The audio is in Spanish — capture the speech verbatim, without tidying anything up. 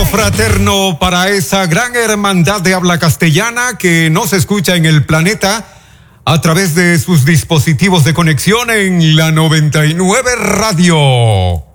abrazo fraterno para esa gran hermandad de habla castellana que nos escucha en el planeta a través de sus dispositivos de conexión en la noventa y nueve Radio.